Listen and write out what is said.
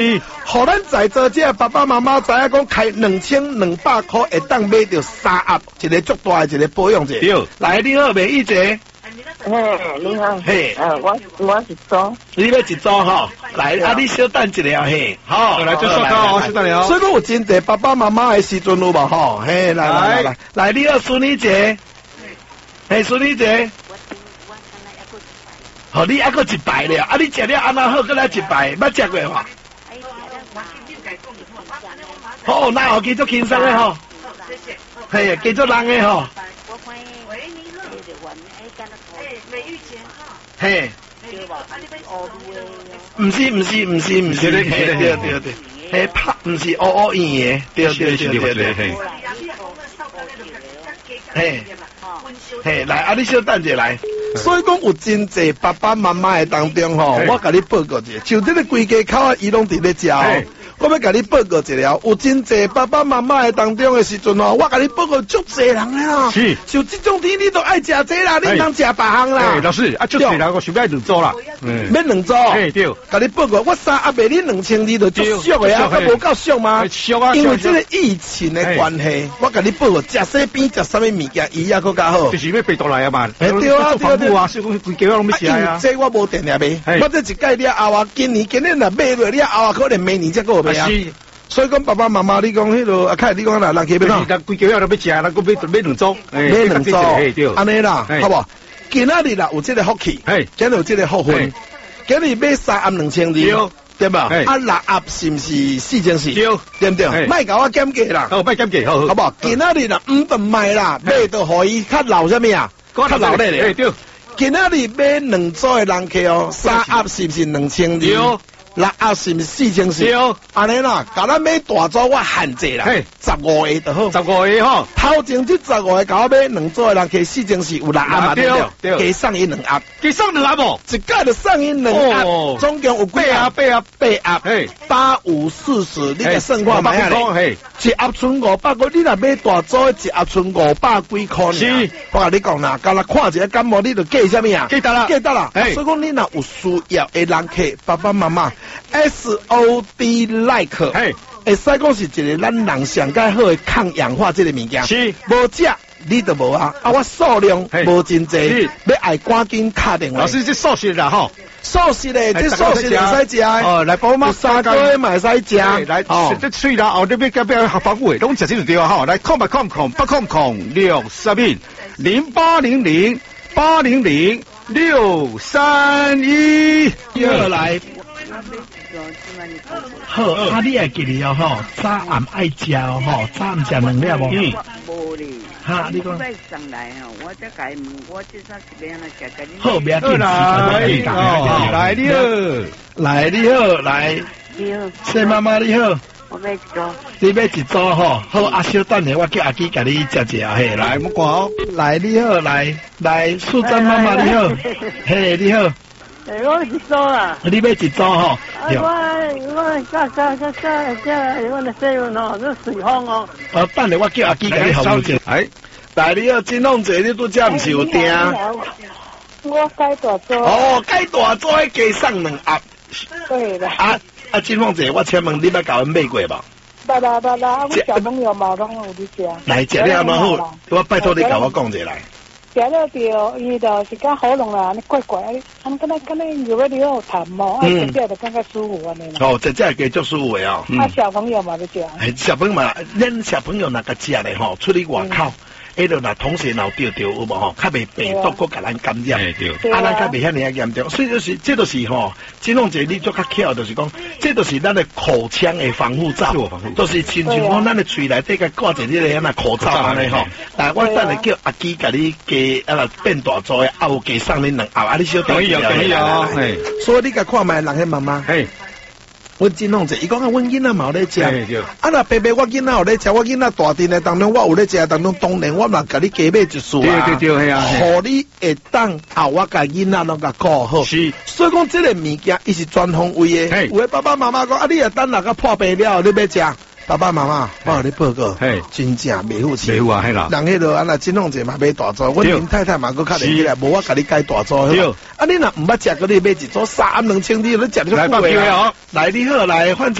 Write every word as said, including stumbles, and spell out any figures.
互咱在座这爸爸妈妈知影讲开两千两百块会当买到三盒，一个足大的一个保养者。 对， 来你好，美玉姐。 嘿，你好。 嘿， 呃，我我是租。 你要一组吼，来啊，你小等一下嘿，好， 来就小等哦，小等了。 所以讲有真济爸爸妈妈的时阵有无吼？嘿，来来来来，来你好，孙女姐。嘿，孙女姐。好，你还阁一排了，啊，你食了安那好，搁来一排，捌食过无？好，那我继续轻松的吼。嘿，继续人的吼。嘿。唔是唔是唔是唔是，对对对对，嘿拍唔是乌乌圆的，对对对对对，嘿。嘿。嘿，来，啊，你小等者来。所以讲有真济爸爸妈妈的当中吼，我甲你报告一下，就这个规家口啊，伊拢伫咧食哦。我要甲你报告一下，有真济爸爸妈妈的当中的时阵哦，我甲你报告足济人啦。是，像这种天你都爱食这啦，你通食别项啦。老师，啊，足济人我想要两组啦。嗯，免两组。嘿，对。甲你报告，我三盒卖你两千二就足俗的啊，我无够俗吗？俗啊，因为这个疫情的关系，我甲你报告，食西边食啥物物件，伊也佫较好。就是要背倒来啊嘛。对啊，对啊，对啊。所以讲规家拢要食啊。这我无定定卖，我这一届了后啊，今年今年若买落了后啊，可能明年才有卖啊。所以讲爸爸妈妈，你讲迄个啊，凯，你讲啦，人客要喏，规家都要食，咱佫买买两组，买两组，对，安尼啦，好无？今仔日啦有这个福气，今日有这个福分，今日买三盒两千二，对吧？啊六盒是毋是四千四？对不对？卖甲我减价啦，好，卖减价，好，好不好？今仔日啦五顿卖啦，买到互伊较老啥物啊？较老咧咧，对。今仔日买两组的人客哦，三盒是毋是两千二？六盒是毋是四千四？安尼啦，甲咱买大组我限制啦，十五个就好。十五个吼，头前这十五个甲我买两组的人客四千四有六盒嘛？对对，加送伊两盒，加送两盒无？一届就送伊两盒，总共有八盒，八盒，八盒，八五四十，你个算看卖啊咧？一盒剩五百块，你若买大组一盒剩五百几块呢？我甲你讲啦，甲若看一下感冒，你就计啥物啊？记得啦，记得啦。所以讲你若有需要的人客，爸爸妈妈。S O D like， 嘿，会使讲是一个咱人上介好的抗氧化这个物件，是，无食你就无啊，啊我数量无真济，要爱赶紧打电话。老师，这素食啦吼，素食嘞，这素食会使食哦，来帮我三个嘛会使食，来，哦，这喙啦，后你要隔壁合防护的，拢食清楚对啊吼，来空八空空八空空六三一零八零零八零零六三一，又来。好，啊，你会记得哦吼，早暗爱食哦吼，早暗食两粒无？嗯，无哩。哈，你讲。上来哦，我这改我这啥是变了食个你。好，别紧，来哦，来你好，来你好，来。你好。谢妈妈你好。我买一组。你买一组吼，好，阿小等下我叫阿基甲你食食嘿，来，莫挂哦。来你好，来来，素贞妈妈你好，嘿你好。诶，我一组啦。你买一组吼？我我加加加加加，我的细运吼，这水风哦。啊，等下我叫阿基甲你好者。哎，来你好，金龙姐，你拄则毋是有订？我改大组。哦，改大组加送两盒。对啦。啊啊，金凤姐，我请问你捌甲阮买过无？捌啦捌啦，我小朋友嘛拢有伫食。来食了安怎好？我拜托你甲我讲一下来。食了着，伊就是甲喉咙啦，安尼怪怪，安尼敢若敢若有咧了痰哦，啊食了就感觉舒服安尼啦。哦，食食会加足舒服的哦。啊，小朋友嘛要食。哎，小朋友嘛，恁小朋友若个食咧吼，出去外口，迄落若同时若着着有无吼，较袂病毒搁甲咱感染。哎对。啊，咱较袂遐尼啊严重，所以就是这就是吼，金龙姐你做较巧，就是讲，这就是咱的口腔的防护罩，就是亲像讲咱的喙内底个挂一个遐那口罩安尼吼。但我等下叫阿基甲你加啊变大组的，啊有加送恁两盒，啊你小可以啊可以啊，所以你甲看卖人迄妈妈，嘿。阮金龙姐，伊讲啊，阮囡仔嘛有咧食，啊那白白我囡仔有咧食，我囡仔大阵的当中我有咧食，当中当然我嘛甲你加买一束啊，对对对，系啊，互你会当后我甲囡仔拢甲顾好，是，所以讲这个物件伊是全方位的，有的爸爸妈妈讲啊，你也等那个破病了，你要食。 爸爸妈妈，我和你报告， 嘿， 真正袂好吃。 袂好啊，嘿啦。 人迄落安那金凤姐嘛买大组，阮林太太嘛搁较年起来，无我甲你改大组。对。啊，你若毋捌食，搁你买一组三两千，你你食得过啊？来，你好，来换。